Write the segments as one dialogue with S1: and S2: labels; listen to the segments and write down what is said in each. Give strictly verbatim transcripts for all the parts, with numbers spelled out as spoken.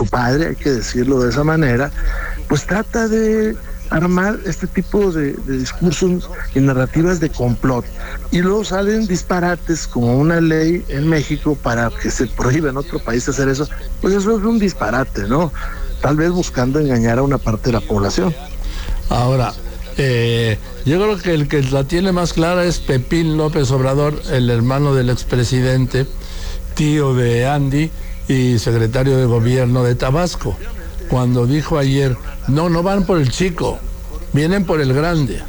S1: su padre, hay que decirlo de esa manera, pues trata de armar este tipo de, de discursos y narrativas de complot. Y luego salen disparates como una ley en México para que se prohíba en otro país hacer eso. Pues eso es un disparate, ¿no? Tal vez buscando engañar a una parte de la población.
S2: Ahora, eh, yo creo que el que la tiene más clara es Pepín López Obrador, el hermano del expresidente, tío de Andy y secretario de gobierno de Tabasco, cuando dijo ayer, no, no van por el chico, vienen por el grande.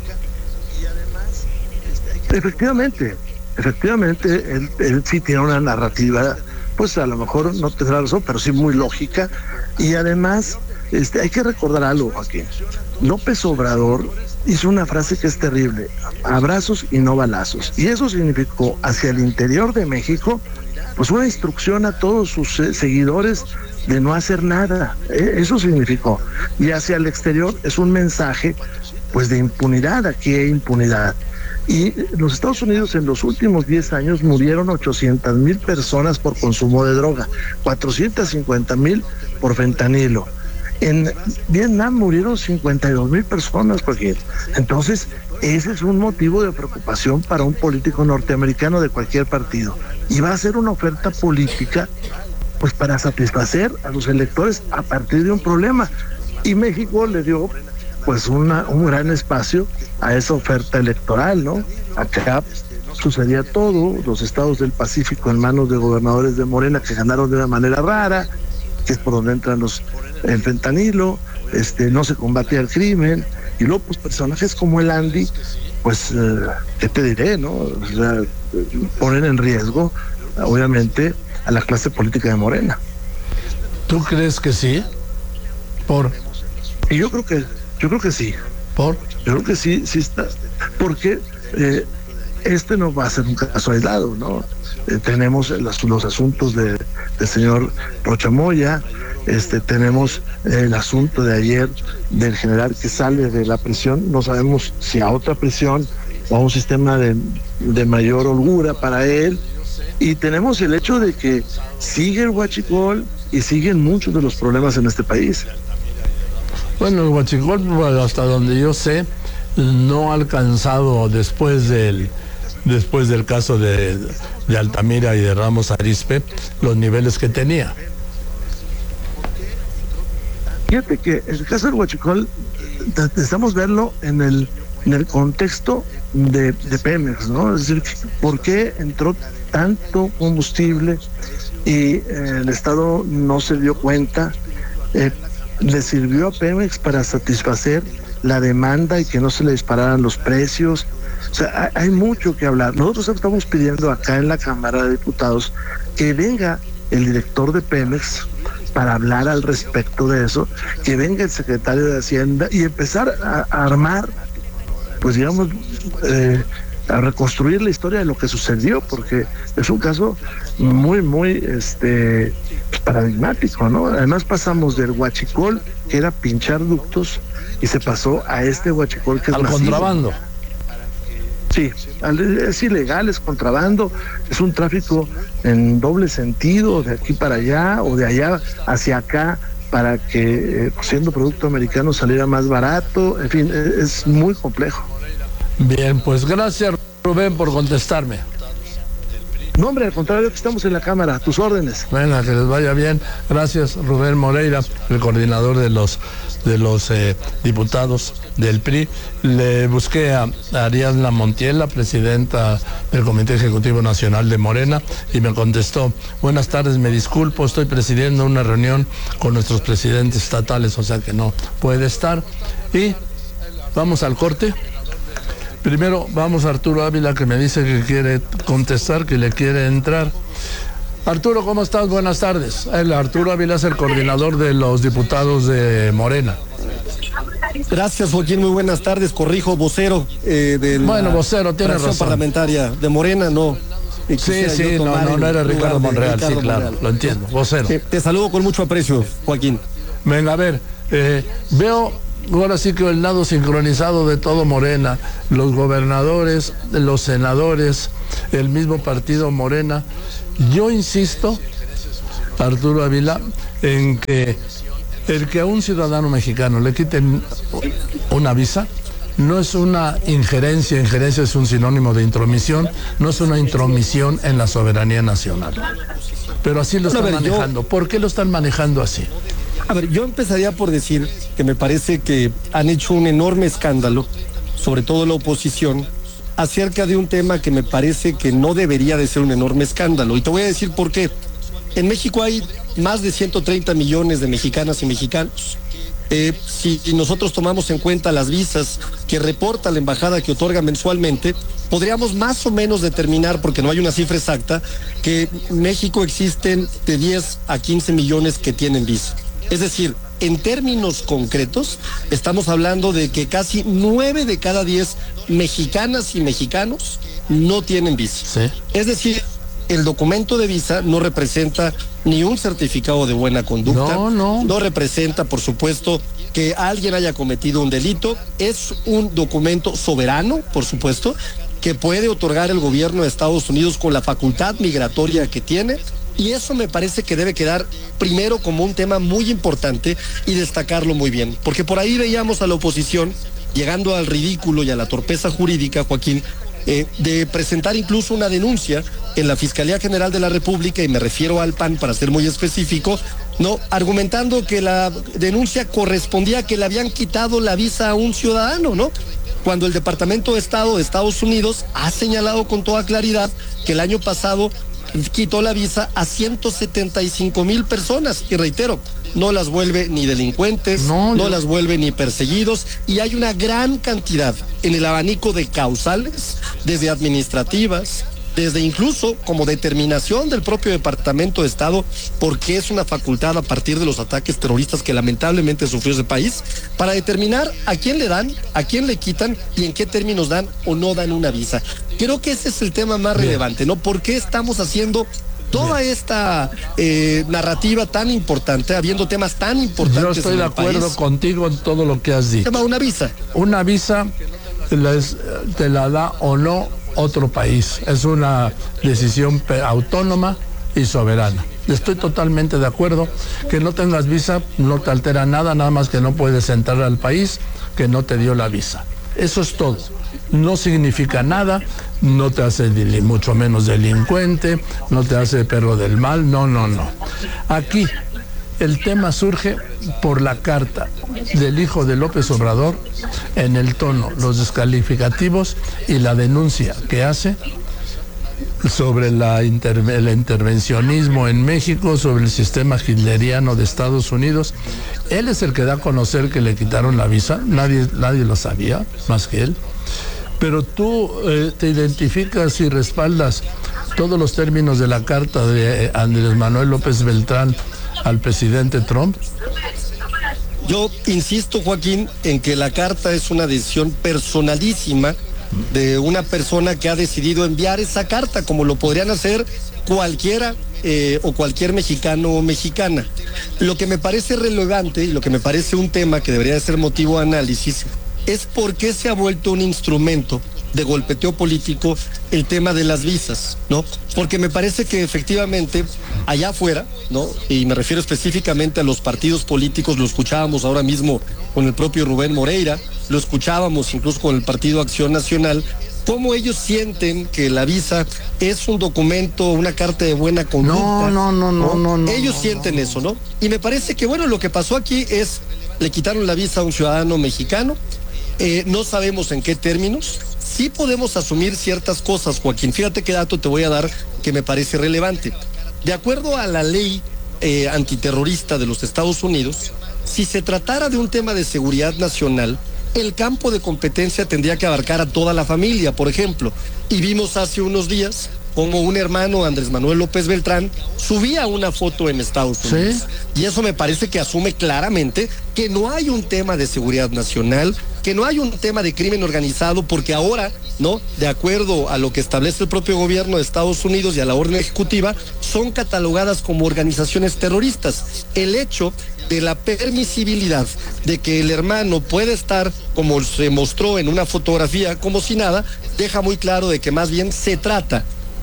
S1: Efectivamente, efectivamente, él, él sí tiene una narrativa, pues a lo mejor no tendrá razón, pero sí muy lógica, y además este, hay que recordar algo, Joaquín. López Obrador hizo una frase que es terrible, abrazos y no balazos, y eso significó hacia el interior de México, pues una instrucción a todos sus eh, seguidores de no hacer nada, eh, eso significó, y hacia el exterior es un mensaje pues de impunidad, aquí hay impunidad. Y los Estados Unidos en los últimos diez años murieron ochocientas mil personas por consumo de droga, cuatrocientas cincuenta mil por fentanilo. En Vietnam murieron cincuenta y dos mil personas, Joaquín. Entonces, ese es un motivo de preocupación para un político norteamericano de cualquier partido. Y va a ser una oferta política, pues para satisfacer a los electores a partir de un problema. Y México le dio, pues, una, un gran espacio a esa oferta electoral, ¿no? Acá sucedía todo, los estados del Pacífico en manos de gobernadores de Morena que ganaron de una manera rara, que es por donde entran los el fentanilo, este, no se combatía el crimen, y luego pues personajes como el Andy, pues, eh, ¿qué te diré, no? O sea, ponen en riesgo, obviamente, a la clase política de Morena.
S2: ¿Tú crees que sí? ¿Por?
S1: Y yo creo que, yo creo que sí.
S2: ¿Por?
S1: Yo creo que sí, sí está, porque eh, este no va a ser un caso aislado, ¿no? Eh, tenemos los, los asuntos de, del señor Rocha Moya, este, tenemos el asunto de ayer del general que sale de la prisión, no sabemos si a otra prisión o a un sistema de, de mayor holgura para él, y tenemos el hecho de que sigue el huachicol y siguen muchos de los problemas en este país.
S2: Bueno, el huachicol, hasta donde yo sé, no ha alcanzado después del después del caso de, de Altamira y de Ramos Arizpe los niveles que tenía.
S1: Fíjate que el caso del huachicol necesitamos verlo en el en el contexto de, de Pemex, ¿no? Es decir, ¿por qué entró tanto combustible y eh, el Estado no se dio cuenta? Eh, le sirvió a Pemex para satisfacer la demanda y que no se le dispararan los precios. O sea, hay, hay mucho que hablar. Nosotros estamos pidiendo acá en la Cámara de Diputados que venga el director de Pemex para hablar al respecto de eso, que venga el secretario de Hacienda y empezar a, a armar, pues digamos, eh, a reconstruir la historia de lo que sucedió, porque es un caso muy, muy este, paradigmático, ¿no? Además pasamos del huachicol, que era pinchar ductos, y se pasó a este huachicol que es
S2: al
S1: masivo.
S2: Contrabando.
S1: Sí, es ilegal, es contrabando, es un tráfico en doble sentido, de aquí para allá o de allá hacia acá, para que eh, siendo producto americano saliera más barato, en fin, es muy complejo.
S2: Bien, pues gracias, Rubén, por contestarme.
S1: No, hombre, al contrario, que estamos en la Cámara, a tus órdenes.
S2: Venga, que les vaya bien. Gracias, Rubén Moreira, el coordinador de los de los eh, diputados del P R I. Le busqué a Ariadna Montiel, la presidenta del Comité Ejecutivo Nacional de Morena, y me contestó: buenas tardes, me disculpo, estoy presidiendo una reunión con nuestros presidentes estatales, o sea que no puede estar. Y vamos al corte. Primero vamos a Arturo Ávila, que me dice que quiere contestar, que le quiere entrar. Arturo, ¿cómo estás? Buenas tardes. El Arturo Ávila es el coordinador de los diputados de Morena.
S3: Gracias, Joaquín, muy buenas tardes. Corrijo, vocero eh, de
S2: bueno,
S3: la
S2: vocero, tiene
S3: fracción
S2: razón.
S3: parlamentaria de Morena, no.
S2: Sí, sí, no, no, no era Ricardo Monreal, Ricardo sí, claro, Monreal. Lo entiendo, vocero.
S3: Eh, te saludo con mucho aprecio, Joaquín.
S2: Venga, a ver, eh, veo ahora sí que el lado sincronizado de todo Morena, los gobernadores, los senadores, el mismo partido Morena. Yo insisto Arturo Ávila, en que el que a un ciudadano mexicano le quiten una visa no es una injerencia, injerencia es un sinónimo de intromisión, no es una intromisión en la soberanía nacional. Pero así lo están
S3: ver,
S2: manejando.
S3: Yo...
S2: ¿Por qué lo están manejando así?
S3: A ver, yo empezaría por decir que me parece que han hecho un enorme escándalo, sobre todo la oposición, acerca de un tema que me parece que no debería de ser un enorme escándalo. Y te voy a decir por qué. En México hay más de ciento treinta millones de mexicanas y mexicanos. Eh, si nosotros tomamos en cuenta las visas que reporta la embajada que otorga mensualmente, podríamos más o menos determinar, porque no hay una cifra exacta, que en México existen de diez a quince millones que tienen visa. Es decir, en términos concretos, estamos hablando de que casi nueve de cada diez mexicanas y mexicanos no tienen visa.
S2: Sí.
S3: Es decir, el documento de visa no representa ni un certificado de buena conducta,
S2: no, no.
S3: no representa, por supuesto, que alguien haya cometido un delito, es un documento soberano, por supuesto, que puede otorgar el gobierno de Estados Unidos con la facultad migratoria que tiene, y eso me parece que debe quedar primero como un tema muy importante y destacarlo muy bien, porque por ahí veíamos a la oposición llegando al ridículo y a la torpeza jurídica, Joaquín, Eh, de presentar incluso una denuncia en la Fiscalía General de la República, y me refiero al P A N para ser muy específico, no, argumentando que la denuncia correspondía a que le habían quitado la visa a un ciudadano, ¿no? Cuando el Departamento de Estado de Estados Unidos ha señalado con toda claridad que el año pasado quitó la visa a ciento setenta y cinco mil personas, y reitero, no las vuelve ni delincuentes, no, no yo... las vuelve ni perseguidos, y hay una gran cantidad en el abanico de causales, desde administrativas, desde incluso como determinación del propio Departamento de Estado, porque es una facultad a partir de los ataques terroristas que lamentablemente sufrió ese país, para determinar a quién le dan, a quién le quitan y en qué términos dan o no dan una visa. Creo que ese es el tema más Bien. relevante, ¿no? ¿Por qué estamos haciendo toda Bien. esta eh, narrativa tan importante, habiendo temas tan importantes?
S2: Yo estoy de acuerdo país? contigo en todo lo que has dicho.
S3: Tema una visa.
S2: Una visa les, te la da o no otro país. Es una decisión autónoma y soberana. Estoy totalmente de acuerdo. Que no tengas visa no te altera nada, nada más que no puedes entrar al país que no te dio la visa. Eso es todo. No significa nada, no te hace mucho menos delincuente, no te hace perro del mal, no, no, no. Aquí el tema surge por la carta del hijo de López Obrador, en el tono, los descalificativos y la denuncia que hace sobre la inter el intervencionismo en México, sobre el sistema hitleriano de Estados Unidos. Él es el que da a conocer que le quitaron la visa, nadie, nadie lo sabía más que él. Pero tú eh, te identificas y respaldas todos los términos de la carta de Andrés Manuel López Beltrán al presidente Trump.
S3: Yo insisto, Joaquín, en que la carta es una decisión personalísima de una persona que ha decidido enviar esa carta, como lo podrían hacer cualquiera eh, o cualquier mexicano o mexicana. Lo que me parece relevante y lo que me parece un tema que debería ser motivo de análisis es por qué se ha vuelto un instrumento de golpeteo político el tema de las visas, ¿no? Porque me parece que efectivamente allá afuera, ¿no? Y me refiero específicamente a los partidos políticos, lo escuchábamos ahora mismo con el propio Rubén Moreira, lo escuchábamos incluso con el Partido Acción Nacional, cómo ellos sienten que la visa es un documento, una carta de buena conducta.
S2: No, no, no, no, no. no
S3: ellos
S2: no,
S3: sienten
S2: no.
S3: eso, ¿no? Y me parece que, bueno, lo que pasó aquí es, le quitaron la visa a un ciudadano mexicano. Eh, no sabemos en qué términos. Sí podemos asumir ciertas cosas, Joaquín. Fíjate qué dato te voy a dar que me parece relevante. De acuerdo a la ley eh, antiterrorista de los Estados Unidos, si se tratara de un tema de seguridad nacional, el campo de competencia tendría que abarcar a toda la familia, por ejemplo. Y vimos hace unos días como un hermano, Andrés Manuel López Beltrán, subía una foto en Estados Unidos. ¿Sí? Y eso me parece que asume claramente que no hay un tema de seguridad nacional, que no hay un tema de crimen organizado, porque ahora, ¿no? De acuerdo a lo que establece el propio gobierno de Estados Unidos y a la orden ejecutiva, son catalogadas como organizaciones terroristas. El hecho de la permisibilidad de que el hermano puede estar, como se mostró en una fotografía, como si nada, deja muy claro de que más bien se trata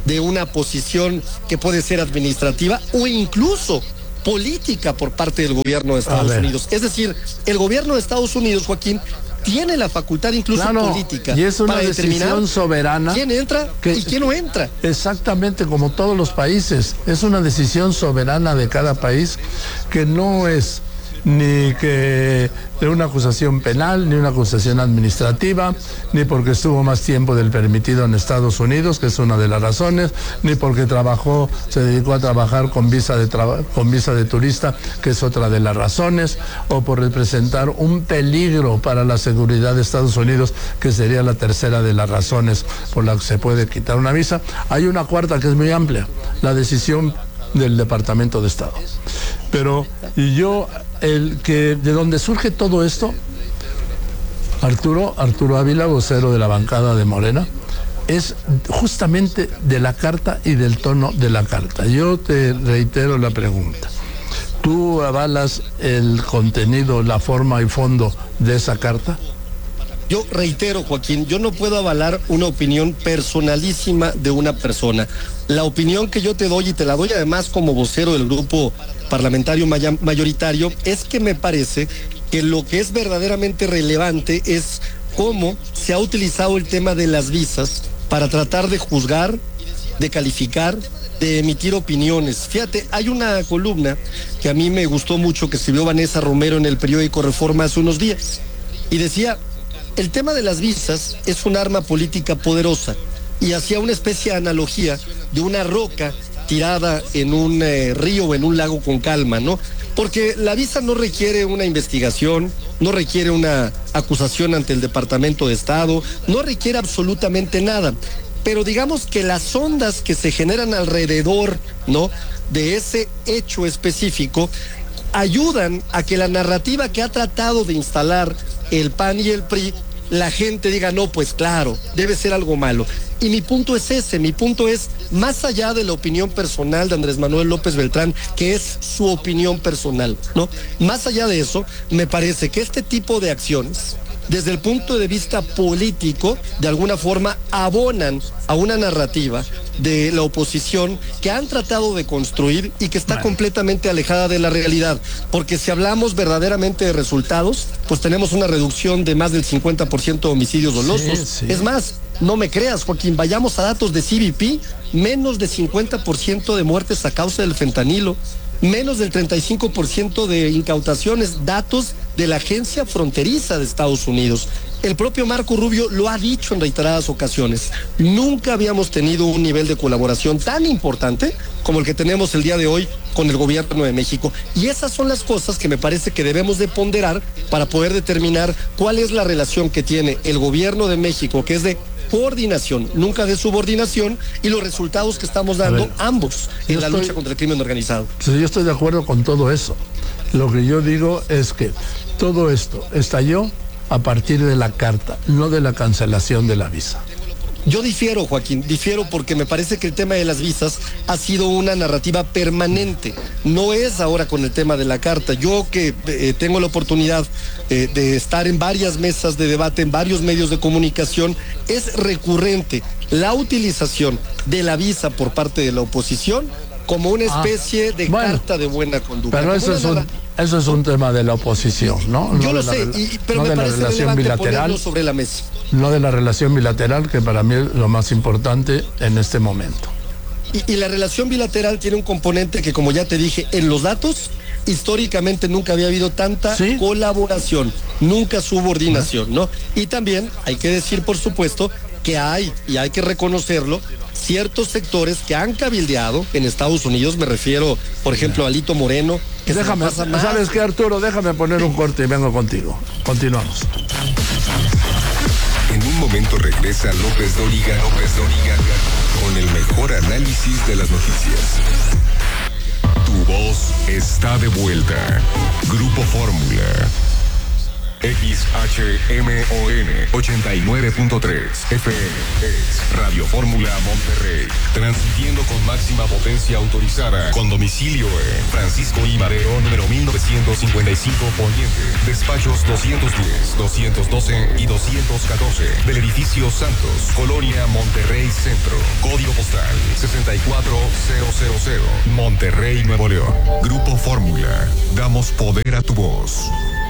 S3: de una posición que puede ser administrativa o incluso política por parte del gobierno de Estados Unidos. Es decir, el gobierno de Estados Unidos, Joaquín, tiene la facultad incluso
S2: claro,
S3: política
S2: y es una
S3: para
S2: decisión soberana
S3: quién entra
S2: que,
S3: y quién no entra.
S2: Exactamente, como todos los países. Es una decisión soberana de cada país que no es ni que de una acusación penal, ni una acusación administrativa, ni porque estuvo más tiempo del permitido en Estados Unidos, que es una de las razones, ni porque trabajó, se dedicó a trabajar con visa de traba, con visa de turista, que es otra de las razones, o por representar un peligro para la seguridad de Estados Unidos, que sería la tercera de las razones por la que se puede quitar una visa. Hay una cuarta que es muy amplia, la decisión del Departamento de Estado. Pero y yo, el que de donde surge todo esto, Arturo, Arturo Ávila, vocero de la bancada de Morena, es justamente de la carta y del tono de la carta. Yo te reitero la pregunta. ¿Tú avalas el contenido, la forma y fondo de esa carta?
S3: Yo reitero, Joaquín, yo no puedo avalar una opinión personalísima de una persona. La opinión que yo te doy, y te la doy además como vocero del grupo parlamentario mayoritario, es que me parece que lo que es verdaderamente relevante es cómo se ha utilizado el tema de las visas para tratar de juzgar, de calificar, de emitir opiniones. Fíjate, hay una columna que a mí me gustó mucho que escribió Vanessa Romero en el periódico Reforma hace unos días, y decía: el tema de las visas es un arma política poderosa, y hacía una especie de analogía de una roca tirada en un eh, río o en un lago con calma, ¿no? Porque la visa no requiere una investigación, no requiere una acusación ante el Departamento de Estado, no requiere absolutamente nada. Pero digamos que las ondas que se generan alrededor, ¿no?, de ese hecho específico ayudan a que la narrativa que ha tratado de instalar el P A N y el P R I, la gente diga: no, pues claro, debe ser algo malo. Y mi punto es ese, mi punto es, más allá de la opinión personal de Andrés Manuel López Beltrán, que es su opinión personal, ¿no? Más allá de eso, me parece que este tipo de acciones, desde el punto de vista político, de alguna forma abonan a una narrativa de la oposición que han tratado de construir y que está bueno. completamente alejada de la realidad. Porque si hablamos verdaderamente de resultados, pues tenemos una reducción de más del cincuenta por ciento de homicidios dolosos. Sí, sí. Es más, no me creas, Joaquín, vayamos a datos de C B P, menos de cincuenta por ciento de muertes a causa del fentanilo, menos del treinta y cinco por ciento de incautaciones, datos de la Agencia Fronteriza de Estados Unidos. El propio Marco Rubio lo ha dicho en reiteradas ocasiones. Nunca habíamos tenido un nivel de colaboración tan importante como el que tenemos el día de hoy con el gobierno de México. Y esas son las cosas que me parece que debemos de ponderar para poder determinar cuál es la relación que tiene el gobierno de México, que es de coordinación, nunca de subordinación, y los resultados que estamos dando ver, ambos en la estoy, lucha contra el crimen organizado.
S2: Sí, yo estoy de acuerdo con todo eso. Lo que yo digo es que todo esto estalló a partir de la carta, no de la cancelación de la visa.
S3: Yo difiero, Joaquín, difiero porque me parece que el tema de las visas ha sido una narrativa permanente. No es ahora con el tema de la carta. Yo que eh, tengo la oportunidad eh, de estar en varias mesas de debate, en varios medios de comunicación, es recurrente la utilización de la visa por parte de la oposición como una especie ah, de bueno, carta de buena conducta.
S2: Pero eso es, un, eso es un tema de la oposición, ¿no?
S3: Yo
S2: no
S3: lo sé,
S2: la,
S3: y, pero
S2: no
S3: me
S2: de
S3: parece
S2: la relación bilateral
S3: sobre la mesa.
S2: No de la relación bilateral, que para mí es lo más importante en este momento.
S3: Y, y la relación bilateral tiene un componente que, como ya te dije, en los datos, históricamente nunca había habido tanta ¿Sí? colaboración, nunca subordinación, ¿no? Y también hay que decir, por supuesto, que hay, y hay que reconocerlo, ciertos sectores que han cabildeado en Estados Unidos, me refiero, por ejemplo, a Alito Moreno. Que
S2: déjame, ¿sabes qué, Arturo? Déjame poner un corte y vengo contigo. Continuamos.
S4: En un momento regresa López Dóriga, López Dóriga, con el mejor análisis de las noticias. Tu voz está de vuelta. Grupo Fórmula. X H M O N ochenta y nueve punto tres F M es Radio Fórmula Monterrey, transmitiendo con máxima potencia autorizada, con domicilio en Francisco I. Madero, número mil novecientos cincuenta y cinco Poniente, despachos doscientos diez, doscientos doce y doscientos catorce, del edificio Santos, Colonia Monterrey Centro, código postal sesenta y cuatro mil, Monterrey, Nuevo León. Grupo Fórmula, damos poder a tu voz.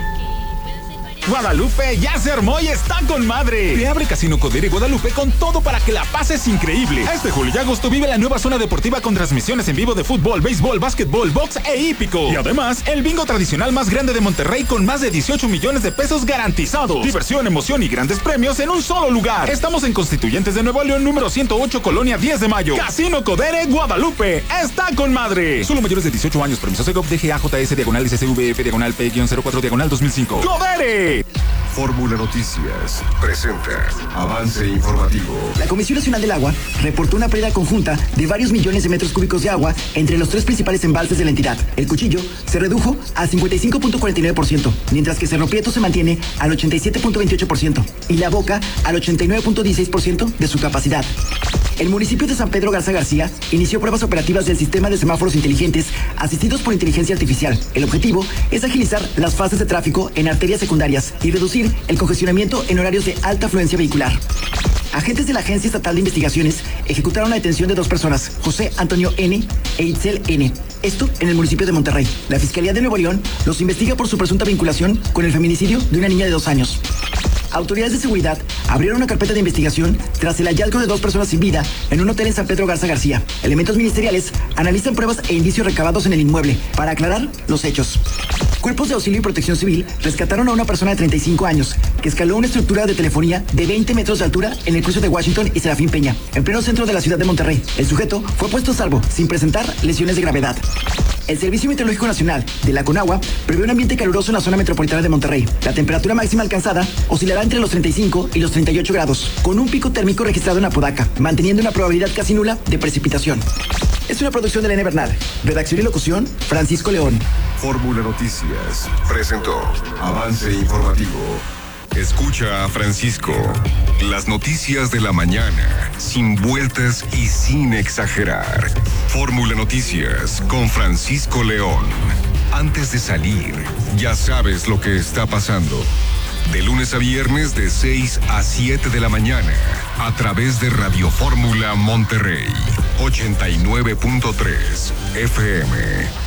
S5: Guadalupe ya se armó y está con madre. Te abre Casino Codere Guadalupe con todo para que la pases increíble. Este julio y agosto vive la nueva zona deportiva con transmisiones en vivo de fútbol, béisbol, básquetbol, box e hípico. Y además, el bingo tradicional más grande de Monterrey con más de dieciocho millones de pesos garantizados. Diversión, emoción y grandes premios en un solo lugar. Estamos en Constituyentes de Nuevo León, número ciento ocho, Colonia diez de mayo. Casino Codere Guadalupe está con madre. Solo mayores de dieciocho años. Permiso Segov D G A J S diagonal S C V F diagonal P cero cuatro diagonal dos mil cinco. ¡Codere!
S4: Fórmula Noticias presenta avance informativo.
S6: La Comisión Nacional del Agua reportó una pérdida conjunta de varios millones de metros cúbicos de agua entre los tres principales embalses de la entidad. El Cuchillo se redujo a cincuenta y cinco punto cuarenta y nueve por ciento, mientras que Cerro Prieto se mantiene al ochenta y siete punto veintiocho por ciento y La Boca al ochenta y nueve punto dieciséis por ciento de su capacidad. El municipio de San Pedro Garza García inició pruebas operativas del sistema de semáforos inteligentes asistidos por inteligencia artificial. El objetivo es agilizar las fases de tráfico en arterias secundarias y reducir el congestionamiento en horarios de alta afluencia vehicular. Agentes de la Agencia Estatal de Investigaciones ejecutaron la detención de dos personas, José Antonio N. e Itzel N. Esto en el municipio de Monterrey. La Fiscalía de Nuevo León los investiga por su presunta vinculación con el feminicidio de una niña de dos años. Autoridades de seguridad abrieron una carpeta de investigación tras el hallazgo de dos personas sin vida en un hotel en San Pedro Garza García. Elementos ministeriales analizan pruebas e indicios recabados en el inmueble para aclarar los hechos. Cuerpos de auxilio y protección civil rescataron a una persona de treinta y cinco años que escaló una estructura de telefonía de veinte metros de altura en el cruce de Washington y Serafín Peña, en pleno centro de la ciudad de Monterrey. El sujeto fue puesto a salvo sin presentar lesiones de gravedad. El Servicio Meteorológico Nacional de la Conagua prevé un ambiente caluroso en la zona metropolitana de Monterrey. La temperatura máxima alcanzada oscilará entre los treinta y cinco y los treinta y ocho grados, con un pico térmico registrado en Apodaca, manteniendo una probabilidad casi nula de precipitación. Es una producción de Elena Bernal. Redacción y locución, Francisco León.
S4: Fórmula Noticias presentó avance informativo. Escucha a Francisco. Las noticias de la mañana, sin vueltas y sin exagerar. Fórmula Noticias con Francisco León. Antes de salir, ya sabes lo que está pasando. De lunes a viernes de seis a siete de la mañana, a través de Radio Fórmula Monterrey, ochenta y nueve punto tres F M.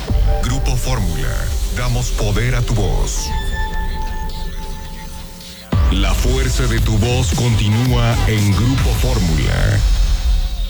S4: Grupo Fórmula, damos poder a tu voz. La fuerza de tu voz continúa en Grupo Fórmula.